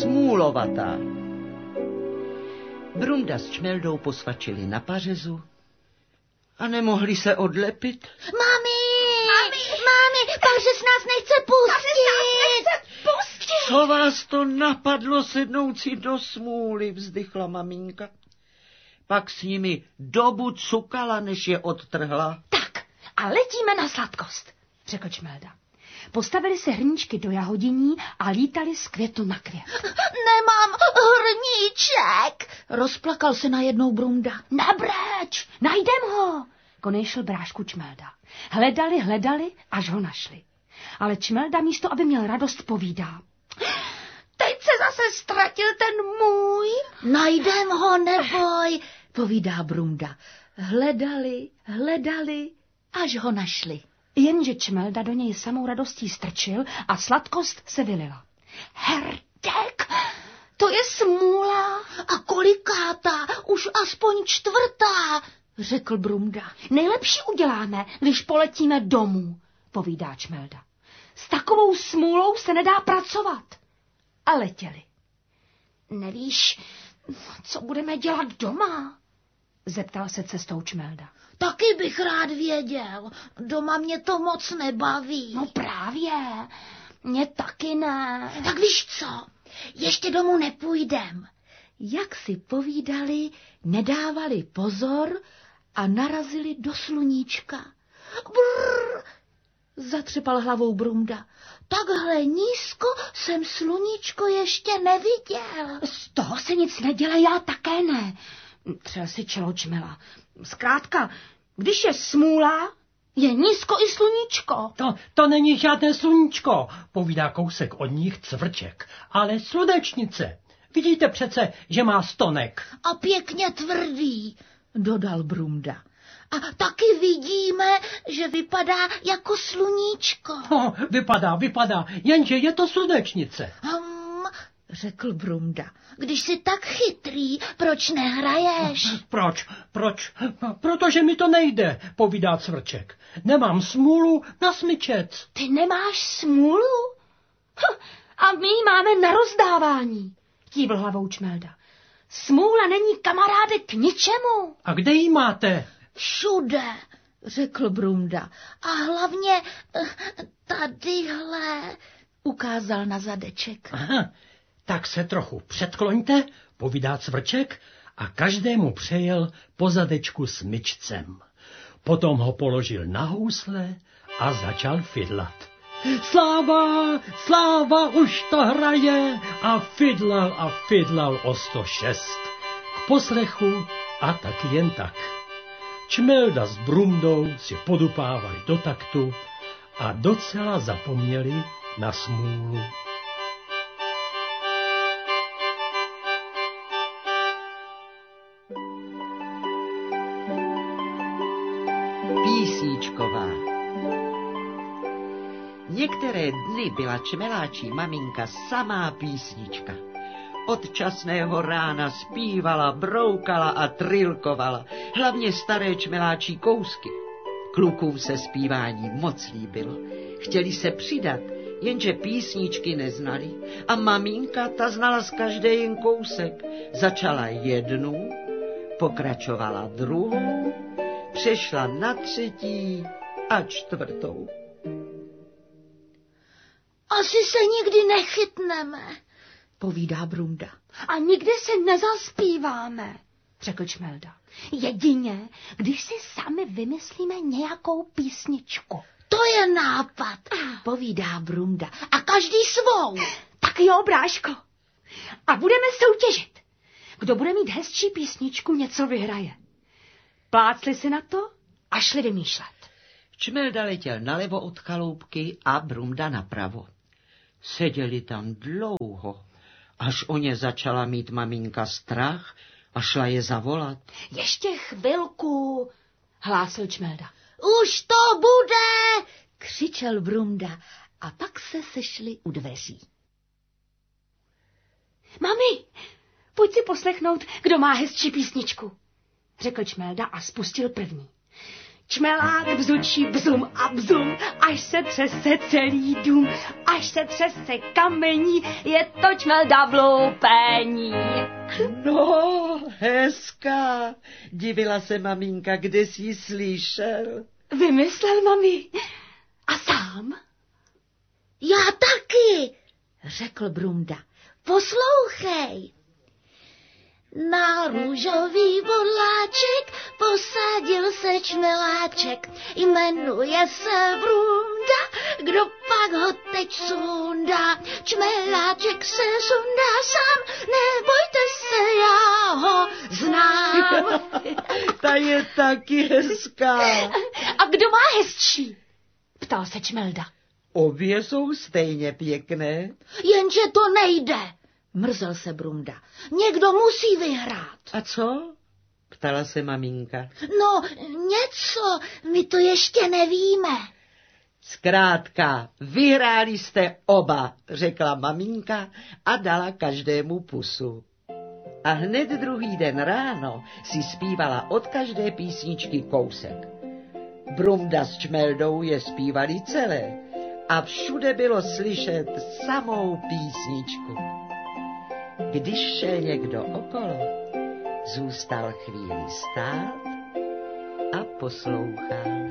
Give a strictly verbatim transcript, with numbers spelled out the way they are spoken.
smůlovatá. Brumda s Čmeldou posvačili na pařezu a nemohli se odlepit. Mami! Mami! Mami! Pařez nás nechce pustit! Pařez nás nechce pustit! Co vás to napadlo sednout si do smůly, vzdychla maminka. Pak s nimi dobu cukala, než je odtrhla. Tak, a letíme na sladkost, řekl Čmelda. Postavili se hrníčky do jahodiní a lítali z květu na květ. Nemám hrníček, rozplakal se najednou Brumda. Nebreč, najdem ho, konejšel brášku Čmelda. Hledali, hledali, až ho našli. Ale Čmelda místo, aby měl radost, povídá. Teď se zase ztratil ten můj. Najdem ho, neboj, povídá Brumda. Hledali, hledali, až ho našli. Jenže Čmelda do něj samou radostí strčil a sladkost se vylila. Herdek, to je smůla. A kolikátá, už aspoň čtvrtá, řekl Brumda. Nejlepší uděláme, když poletíme domů, povídá Čmelda. S takovou smůlou se nedá pracovat. A letěli. Nevíš, co budeme dělat doma? Zeptal se cestou Čmelda. Taky bych rád věděl. Doma mě to moc nebaví. No právě, mě taky ne. Tak víš co, ještě domů nepůjdem. Jak si povídali, nedávali pozor a narazili do sluníčka. Brrr, zatřepal hlavou Brumda. Takhle nízko jsem sluníčko ještě neviděl. Z toho se nic nedělá, já také ne. Třel si čelo Čmela. Zkrátka, když je smůla, je nízko i sluníčko. To, to není žádné sluníčko, povídá kousek od nich Cvrček, ale slunečnice. Vidíte přece, že má stonek. A pěkně tvrdý, dodal Brumda. A taky vidíme, že vypadá jako sluníčko. No, vypadá, vypadá, jenže je to slunečnice. Hmm, řekl Brumda. Když jsi tak chytrý, proč nehraješ? Proč, proč? Protože mi to nejde, povídá Cvrček. Nemám smůlu na smyčec. Ty nemáš smůlu? Hm, a my ji máme na rozdávání, kývl hlavou Čmelda. Smůla není, kamaráde, k ničemu. A kde ji máte? Všude, řekl Brumda. A hlavně tadyhle, ukázal na zadeček. Aha, tak se trochu předkloňte, povídá Cvrček a každému přejel po zadečku smyčcem. Potom ho položil na housle a začal fidlat. Sláva, sláva, už to hraje a fidlal a fidlal o sto šest. K poslechu a tak jen tak. Čmelda s Brumdou si podupávali do taktu a docela zapomněli na smůlu. Písničková. Některé dny byla Čmeláčí maminka samá písnička. Od časného rána zpívala, broukala a trilkovala, hlavně staré čmeláčí kousky. Klukům se zpívání moc líbilo. Chtěli se přidat, jenže písničky neznali. A maminka ta znala z každé jen kousek. Začala jednu, pokračovala druhou, přešla na třetí a čtvrtou. Asi se nikdy nechytneme, povídá Brumda. A nikdy se nezaspíváme, řekl Čmelda. Jedině, když si sami vymyslíme nějakou písničku. To je nápad, povídá Brumda. A každý svou. Tak jo, bráško. A budeme soutěžit. Kdo bude mít hezčí písničku, něco vyhraje. Plácli si na to a šli vymýšlet. Čmelda letěl nalevo od chaloupky a Brumda napravo. Seděli tam dlouho, až o ně začala mít maminka strach a šla je zavolat. Ještě chvilku, hlásil Čmelda. Už to bude, křičel Brumda a pak se sešli u dveří. Mami, pojď si poslechnout, kdo má hezčí písničku, řekl Čmelda a spustil první. čmelák bzučí bzum a bzum, až se třese celý dům, až se třese kamení, je to čmelda v loupení. No, hezká, divila se maminka, kde jsi ji slyšel? Vymyslel, mami. A sám? Já taky, řekl Brumda. Poslouchej. Na růžový bodláček posadil se čmeláček, jmenuje se Brumda, kdo pak ho teď sundá. Čmeláček se sundá sám, nebojte se, já ho znám. Ta je taky hezká. A kdo má hezčí? Ptal se čmelda. Obě jsou stejně pěkné. Jenže to nejde, mrzel se Brumda. Někdo musí vyhrát. A co? Ptala se maminka. No, něco, my to ještě nevíme. Zkrátka, vyhráli jste oba, řekla maminka a dala každému pusu. A hned druhý den ráno si zpívala od každé písničky kousek. Brumda s čmeldou je zpívali celé a všude bylo slyšet samou písničku. Když šel někdo okolo, zůstal chvíli stát a poslouchal.